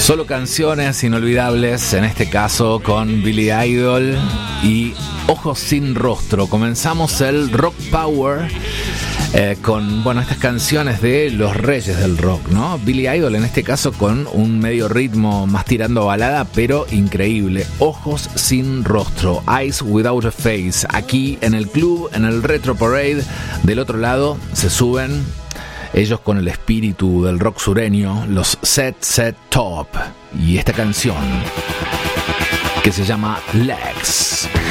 Solo canciones inolvidables, en este caso con Billy Idol y Ojos sin rostro. Comenzamos el Rock Power con, estas canciones de los reyes del rock, ¿no? Billy Idol en este caso con un medio ritmo más tirando a balada, pero increíble. Ojos sin rostro, Eyes Without a Face. Aquí en el club, en el Retro Parade, del otro lado se suben ellos con el espíritu del rock sureño, los Set Top, y esta canción que se llama Legs.